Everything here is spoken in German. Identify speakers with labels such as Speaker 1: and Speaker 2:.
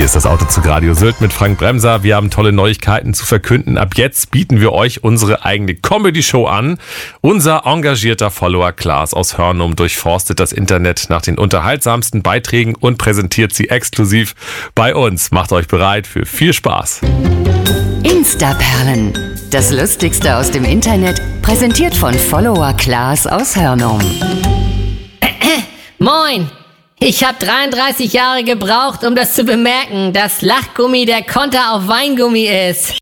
Speaker 1: Hier ist das Auto zu Radio Sylt mit Frank Bremser. Wir haben tolle Neuigkeiten zu verkünden. Ab jetzt bieten wir euch unsere eigene Comedy-Show an. Unser engagierter Follower Klaas aus Hörnum durchforstet das Internet nach den unterhaltsamsten Beiträgen und präsentiert sie exklusiv bei uns. Macht euch bereit für viel Spaß.
Speaker 2: Instaperlen. Das Lustigste aus dem Internet, präsentiert von Follower Klaas aus Hörnum.
Speaker 3: Moin! Ich habe 33 Jahre gebraucht, um das zu bemerken, dass Lachgummi der Konter auf Weingummi ist.